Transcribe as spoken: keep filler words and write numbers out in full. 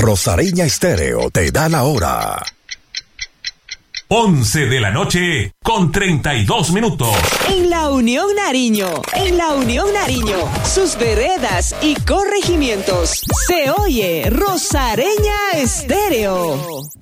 Rosareña Estéreo te da la hora. once de la noche con treinta y dos minutos. En la Unión Nariño, en la Unión Nariño, sus veredas y corregimientos. Se oye Rosareña Estéreo.